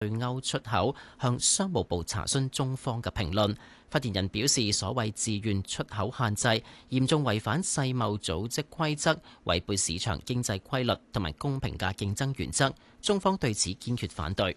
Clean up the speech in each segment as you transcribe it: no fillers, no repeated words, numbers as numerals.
對歐出口向商務部查詢中方嘅評論。發言人表示，所謂自願出口限制嚴重違反世貿組織規則，違背市場經濟規律同埋公平嘅競爭原則，中方對此堅決反對。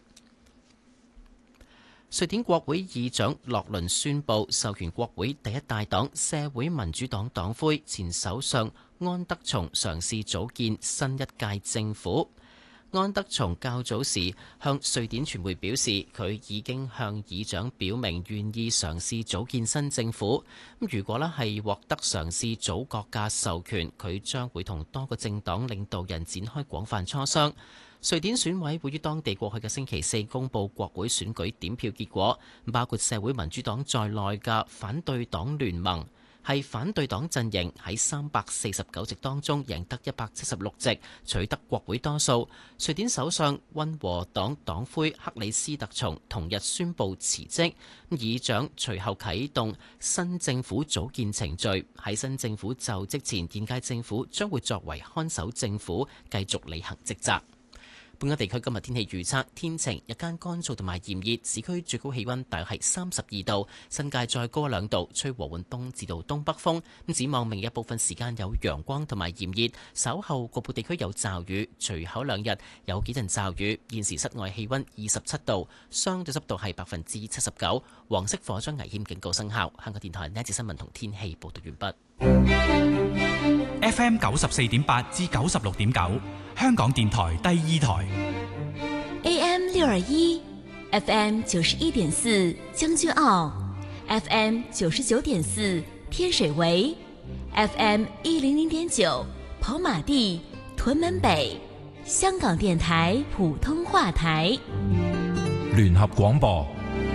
瑞典國會議長洛倫宣布授權國會第一大黨社會民主黨黨魁前首相安德松嘗試組建新一屆政府。安德松較早時向瑞典傳媒表示，佢已經向議長表明願意嘗試組建新政府。如果係獲得嘗試組閣嘅授權，佢將會同多個政黨領導人展開廣泛磋商。瑞典選委會於當地過去嘅星期四公佈國會選舉點票結果，包括社會民主黨在內嘅反對黨聯盟係反對黨陣營喺349席當中贏得176席，取得國會多數。瑞典首相溫和黨黨魁克里斯特松同日宣布辭職，議長隨後啟動新政府組建程序。喺新政府就職前，現屆政府將會作為看守政府，繼續履行職責。本港地區今日天氣預測，天晴，日間乾燥同埋炎熱，市區最高氣溫大約係32度，新界再高2度，吹和緩東至到東北風。展望明日部分時間有陽光同埋炎熱，稍後局部地區有驟雨，隨後2日有幾陣驟雨。現時室外氣溫27度，相對濕度係79%，黃色火災危險警告生效。香港電台呢一節新聞同天氣報道完畢。 FM 94.8至96.9，香港電台第2台。 AM 621 FM 91.4將軍澳 FM 99.4天水圍 FM 100.9跑馬地屯門北，香港電台普通話台。 聯合廣播。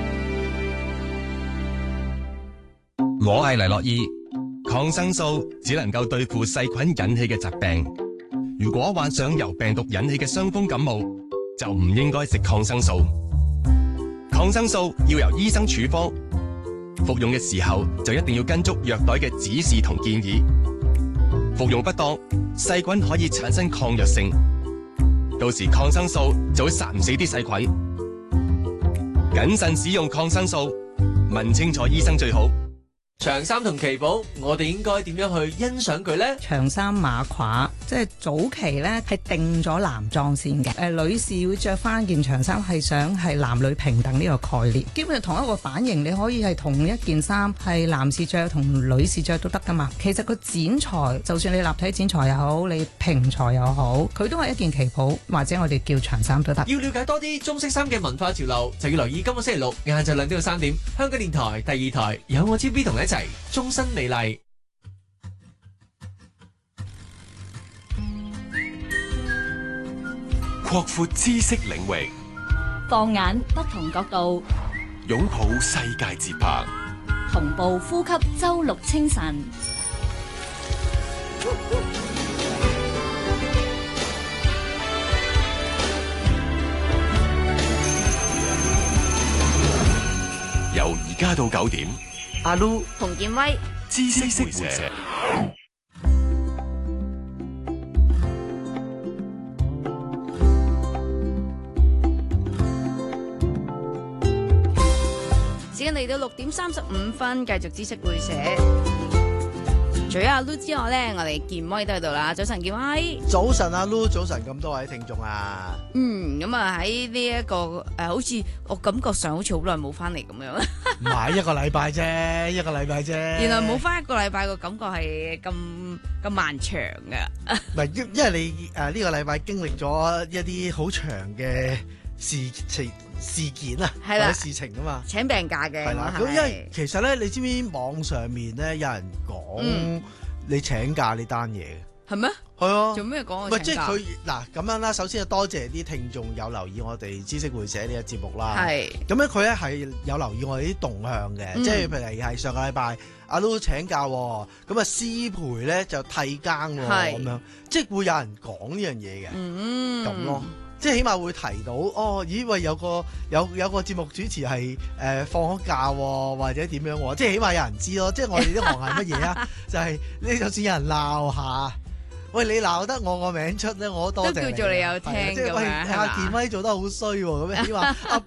我係黎諾懿。抗生素只能夠對付細菌引起嘅疾病，如果患上由病毒引起嘅傷風感冒，就唔應該食抗生素。抗生素要由醫生處方，服用嘅時候就一定要跟足藥袋嘅指示同建議。服用不當，細菌可以產生抗藥性，到時抗生素就會殺唔死啲細菌。謹慎使用抗生素，問清楚醫生最好。 長衫同旗袍，我哋應該點樣去欣賞佢呢？ 長衫馬褂，即係早期咧係定咗男裝先嘅。女士要着翻件長衫，係想係男女平等呢個概念。基本上同一個版型，你可以係同一件衫係男士着同女士着都得噶嘛。其實個剪裁，就算你立體剪裁又好，你平裁又好，佢都係一件旗袍或者我哋叫長衫都得。 要了解多啲中式衫嘅文化潮流，就要留意今個星期六晏晝2點到3點，香港電台第2台有我 TV 同你一齊終身美麗， 擴闊知識領域， 放眼不同角度， 擁抱世界節拍， 同步呼吸周六清晨。 由而家到9點。 阿 Lu 洪建威， 知識會社。 時間嚟到6點35分，繼續知識會社。除咗阿 Lu 之外咧，我哋健威都喺度啦。早晨，健威。 早晨，阿 Lu，早晨咁多位聽眾啊。 咁啊喺呢一個好似我感覺上好似好耐冇翻嚟咁樣。 唔係一個禮拜啫，一個禮拜啫。 原來冇翻一個禮拜個感覺係咁漫長噶。 唔係，因為你呢個禮拜經歷咗一啲好長嘅事件啊，或者事情啊嘛， 請病假嘅係啦。 咁因為其實咧，你知唔知網上面咧有人講你請假呢單嘢嘅？係咩？係啊。做咩講我請假？即係佢嗱咁樣啦。首先多謝啲聽眾有留意我哋知識會社呢個節目啦。係。咁咧佢咧係有留意我哋啲動向嘅，即係譬如係上個禮拜阿 Lu 請假，咁啊師培咧就替更喎，咁樣即係會有人講呢樣嘢嘅，咁咯。即係起碼會提到咦喂有個節目主持係放咗假或者點樣，即係起碼有人知咯。即係我哋啲行係乜嘢啊？就係你就算有人鬧下， 喂，你鬧得我個名出咧，我都多謝你。 都叫做你有聽咁樣， 阿健威做得好衰喎，咁樣你話阿